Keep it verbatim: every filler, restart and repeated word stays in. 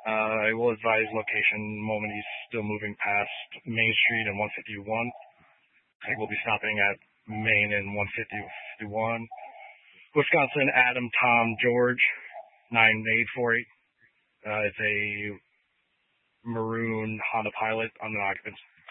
Uh, I will advise location moment he's still moving past Main Street and one fifty-one. I think we'll be stopping at Main and one fifty-one. Wisconsin, Adam, Tom, George, nine eight four eight. Uh, it's a maroon Honda Pilot on an occupant.